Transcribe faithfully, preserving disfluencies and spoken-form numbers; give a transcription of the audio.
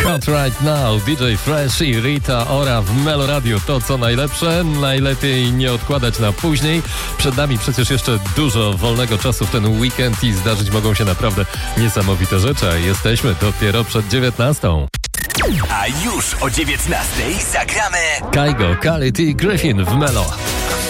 Hot Right Now, D J Fresh i Rita Ora w Melo Radio. To co najlepsze, najlepiej nie odkładać na później. Przed nami przecież jeszcze dużo wolnego czasu w ten weekend i zdarzyć mogą się naprawdę niesamowite rzeczy. A jesteśmy dopiero przed dziewiętnastą. A już o dziewiętnastej zagramy Kygo, Khalid i Griffin w Melo.